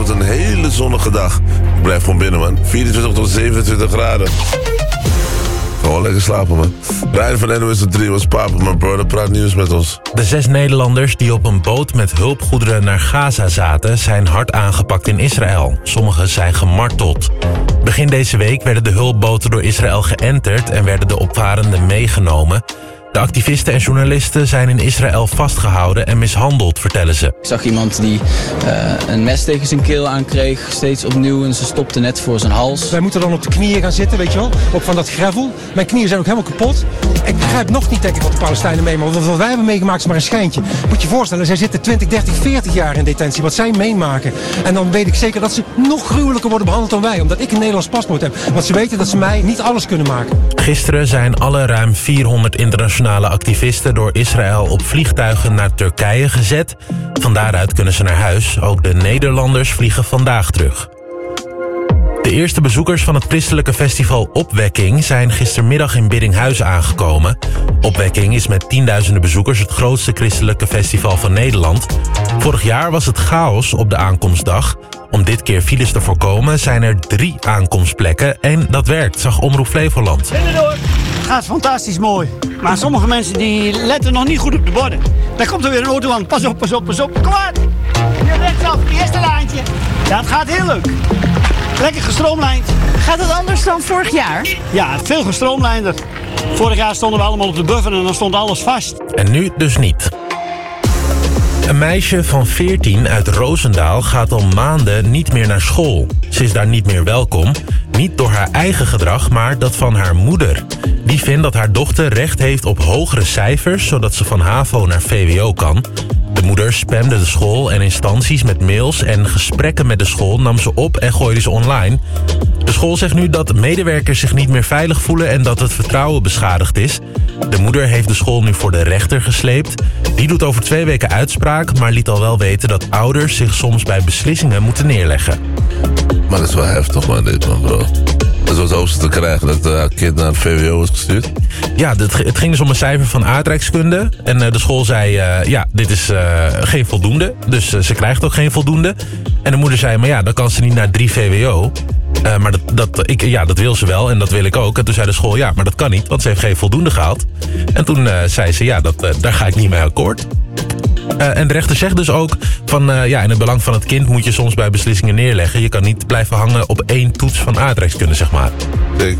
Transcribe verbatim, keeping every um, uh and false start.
wordt een hele zonnige dag. Ik blijf gewoon binnen, man. vierentwintig tot zevenentwintig graden. Gewoon lekker slapen, man. Rijn van N O S drie was papa, mijn brother, praat nieuws met ons. De zes Nederlanders die op een boot met hulpgoederen naar Gaza zaten, zijn hard aangepakt in Israël. Sommigen zijn gemarteld. Begin deze week werden de hulpboten door Israël geënterd en werden de opvarenden meegenomen. De activisten en journalisten zijn in Israël vastgehouden en mishandeld, vertellen ze. Ik zag iemand die uh, een mes tegen zijn keel aankreeg, steeds opnieuw, en ze stopte net voor zijn hals. Wij moeten dan op de knieën gaan zitten, weet je wel, op van dat gravel. Mijn knieën zijn ook helemaal kapot. Ik begrijp nog niet, denk ik, wat de Palestijnen meemaken. Want wat wij hebben meegemaakt is maar een schijntje. Moet je je voorstellen, zij zitten twintig, dertig, veertig jaar in detentie, wat zij meemaken. En dan weet ik zeker dat ze nog gruwelijker worden behandeld dan wij, omdat ik een Nederlands paspoort heb. Want ze weten dat ze mij niet alles kunnen maken. Gisteren zijn alle ruim vierhonderd internationale activisten door Israël op vliegtuigen naar Turkije gezet. Van daaruit kunnen ze naar huis. Ook de Nederlanders vliegen vandaag terug. De eerste bezoekers van het christelijke festival Opwekking zijn gistermiddag in Biddinghuizen aangekomen. Opwekking is met tienduizenden bezoekers het grootste christelijke festival van Nederland. Vorig jaar was het chaos op de aankomstdag. Om dit keer files te voorkomen zijn er drie aankomstplekken en dat werkt, zag Omroep Flevoland. Het gaat fantastisch mooi. Maar sommige mensen die letten nog niet goed op de borden. Daar komt er weer een auto aan. Pas op, pas op, pas op. Kom maar. Hier rechtsaf, het eerste lijntje. Ja, het gaat heel leuk. Lekker gestroomlijnd. Gaat het anders dan vorig jaar? Ja, veel gestroomlijnder. Vorig jaar stonden we allemaal op de buffer en dan stond alles vast. En nu dus niet. Een meisje van veertien uit Roosendaal gaat al maanden niet meer naar school. Ze is daar niet meer welkom. Niet door haar eigen gedrag, maar dat van haar moeder. Die vindt dat haar dochter recht heeft op hogere cijfers, zodat ze van HAVO naar V W O kan. De moeder spamde de school en instanties met mails en gesprekken met de school nam ze op en gooide ze online. De school zegt nu dat medewerkers zich niet meer veilig voelen en dat het vertrouwen beschadigd is. De moeder heeft de school nu voor de rechter gesleept. Die doet over twee weken uitspraak, maar liet al wel weten dat ouders zich soms bij beslissingen moeten neerleggen. Maar dat is wel heftig, man, dit, man, bro. Dat is wat het hoogste te krijgen, dat het kind naar het V W O is gestuurd. Ja, het, het ging dus om een cijfer van aardrijkskunde. En uh, de school zei, uh, ja, dit is uh, geen voldoende. Dus uh, ze krijgt ook geen voldoende. En de moeder zei, maar ja, dan kan ze niet naar drie V W O. Uh, maar dat, dat, ik, ja, dat wil ze wel en dat wil ik ook. En toen zei de school, ja, maar dat kan niet, want ze heeft geen voldoende gehaald. En toen uh, zei ze, ja, dat, uh, daar ga ik niet mee akkoord. Uh, en de rechter zegt dus ook van, uh, ja, in het belang van het kind moet je soms bij beslissingen neerleggen. Je kan niet blijven hangen op één toets van aardrijkskunde, zeg maar.